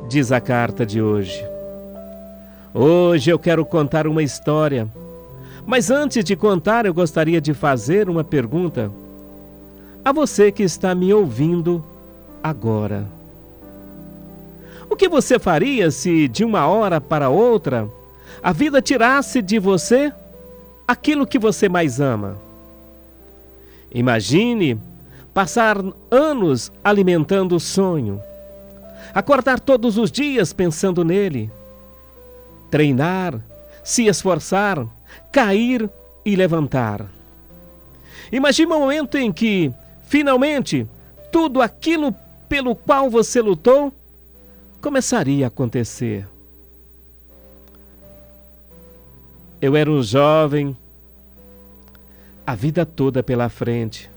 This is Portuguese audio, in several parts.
diz a carta de hoje. Hoje eu quero contar uma história, mas antes de contar eu gostaria de fazer uma pergunta a você que está me ouvindo agora. O que você faria se de uma hora para outra a vida tirasse de você aquilo que você mais ama? Imagine passar anos alimentando o sonho, acordar todos os dias pensando nele, treinar, se esforçar, cair e levantar. Imagine o momento em que, finalmente, tudo aquilo pelo qual você lutou começaria a acontecer. Eu era um jovem, a vida toda pela frente.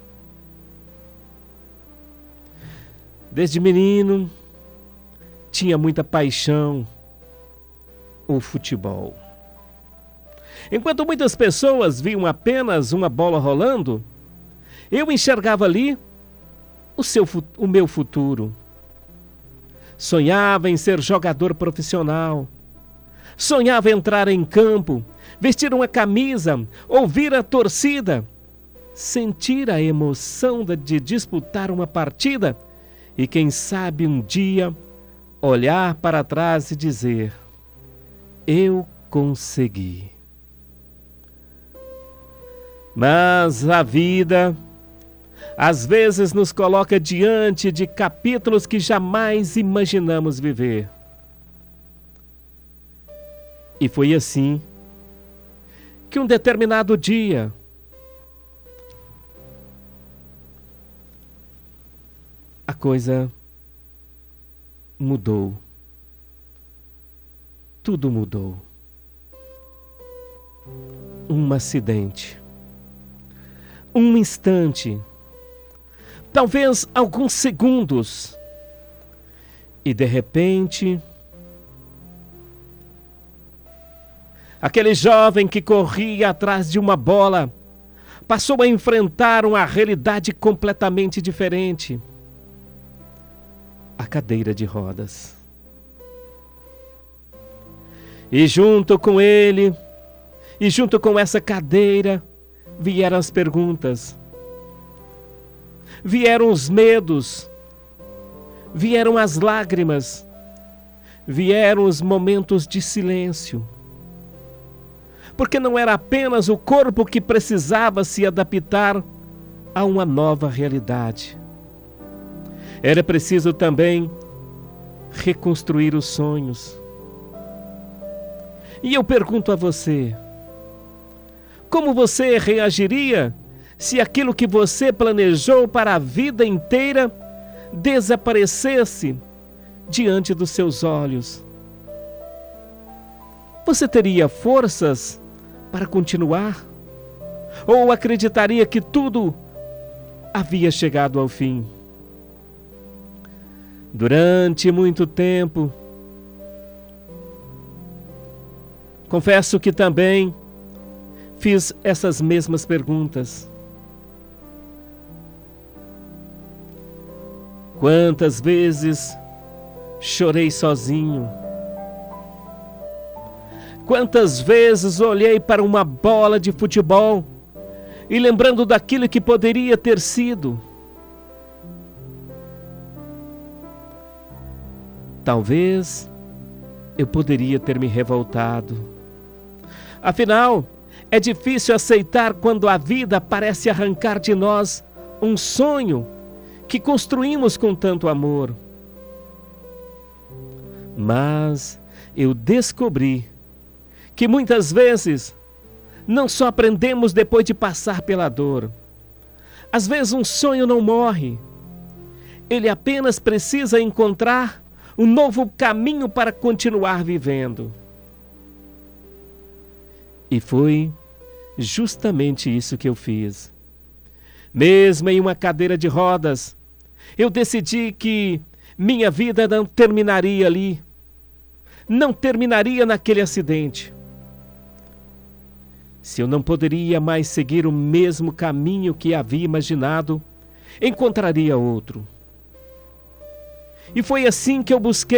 Desde menino, tinha muita paixão o futebol. Enquanto muitas pessoas viam apenas uma bola rolando, eu enxergava ali o meu futuro. Sonhava em ser jogador profissional. Sonhava em entrar em campo, vestir uma camisa, ouvir a torcida, sentir a emoção de disputar uma partida e, quem sabe, um dia olhar para trás e dizer: eu consegui. Mas a vida, às vezes, nos coloca diante de capítulos que jamais imaginamos viver. E foi assim que um determinado dia a coisa mudou. Tudo mudou. Um acidente. Um instante. Talvez alguns segundos. E de repente, aquele jovem que corria atrás de uma bola passou a enfrentar uma realidade completamente diferente. A cadeira de rodas. E junto com ele, e junto com essa cadeira, vieram as perguntas. Vieram os medos. Vieram as lágrimas. Vieram os momentos de silêncio. Porque não era apenas o corpo que precisava se adaptar a uma nova realidade. Era preciso também reconstruir os sonhos. E eu pergunto a você: como você reagiria se aquilo que você planejou para a vida inteira desaparecesse diante dos seus olhos? Você teria forças para continuar? Ou acreditaria que tudo havia chegado ao fim? Durante muito tempo, confesso que também fiz essas mesmas perguntas. Quantas vezes chorei sozinho? Quantas vezes olhei para uma bola de futebol e lembrando daquilo que poderia ter sido? Talvez eu poderia ter me revoltado. Afinal, é difícil aceitar quando a vida parece arrancar de nós um sonho que construímos com tanto amor. Mas eu descobri que muitas vezes não só aprendemos depois de passar pela dor. Às vezes um sonho não morre. Ele apenas precisa encontrar um novo caminho para continuar vivendo. E foi justamente isso que eu fiz. Mesmo em uma cadeira de rodas, eu decidi que minha vida não terminaria ali. Não terminaria naquele acidente. Se eu não poderia mais seguir o mesmo caminho que havia imaginado, encontraria outro. E foi assim que eu busquei